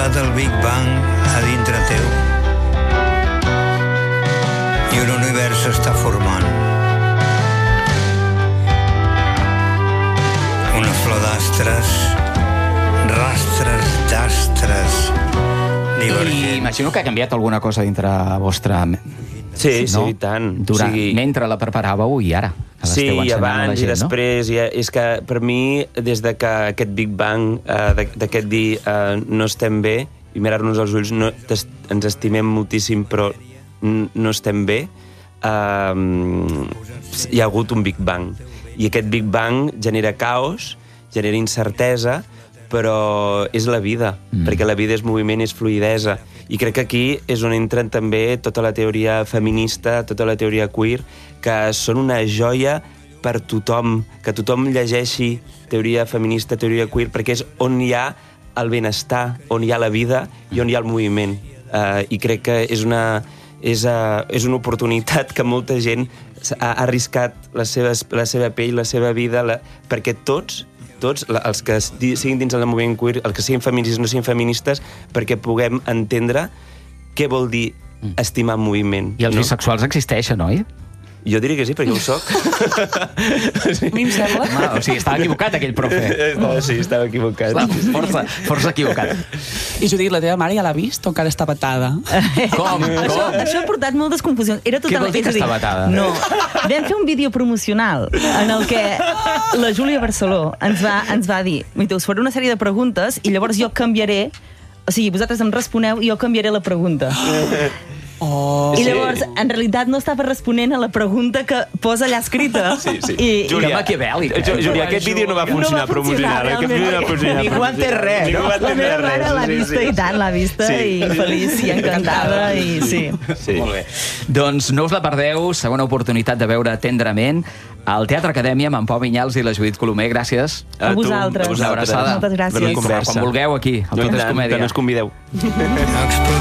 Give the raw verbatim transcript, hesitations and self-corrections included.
portat el Big Bang a dintre teu i un univers s'està formant. Una flor d'astres, rastres d'astres divergents. I imagino que ha canviat alguna cosa dintre vostra... Sí, sí, no? i tant. Durant, o sigui... Mentre la preparàveu i ara. Sí, i abans i després. No? I és que per mi, des de que aquest Big Bang, uh, d'aquest dir uh, no estem bé, i mirar-nos als ulls, no, ens estimem moltíssim, però no estem bé, uh, hi ha hagut un Big Bang. I aquest Big Bang genera caos, genera incertesa, però és la vida, mm. perquè la vida és moviment, és fluidesa. I crec que aquí és on entren també tota la teoria feminista, tota la teoria queer, que són una joia per tothom, que tothom llegeixi teoria feminista, teoria queer, perquè és on hi ha el benestar, on hi ha la vida i on hi ha el moviment. Uh, I crec que és una, és, uh, és una oportunitat que molta gent ha arriscat la seva, la seva pell, la seva vida, la, perquè tots tots, els que siguin dins del moviment queer, els que siguin feministes no siguin feministes, perquè puguem entendre què vol dir estimar moviment. I els no? bisexuals existeixen, oi? Jo diria que sí, perquè ho soc. A mi em sembla. Ma, o sigui, estava equivocat aquell profe. Estava, sí, estava equivocat. Estava força, força equivocat. I Judit, la teva mare ja l'ha vist o encara està patada? Com? Això, Com? això ha portat moltes confusions. Era Què vol dir que està patada? No. Vam fer un vídeo promocional en el que la Júlia Barceló ens va, ens va dir, us faré una sèrie de preguntes i llavors jo canviaré, o sigui, vosaltres em responeu i jo canviaré la pregunta. Oh. I llavors, en realitat, no estava responent a la pregunta que posa allà escrita. Sí, sí. I, Júlia, maquiavèlic. Eh? Júlia, aquest vídeo no va funcionar no va funcionar, promocional. Aquest vídeo no va funcionar. Ningú ha entès res. Ningú ha la entès meva res. mare l'ha Sí, vista sí. i tant, l'ha vista Sí. i feliç i encantada. I, sí. Sí. Molt bé. Doncs no us la perdeu, segona oportunitat de veure Tendrament al Teatre Acadèmia amb en Pau Vinyals i la Judit Colomer. Gràcies. A vosaltres. A vosaltres. Una abraçada. Moltes gràcies. Bona conversa. Quan vulgueu aquí, al No, Tot és tant, Comèdia. que no ens convideu. Explotar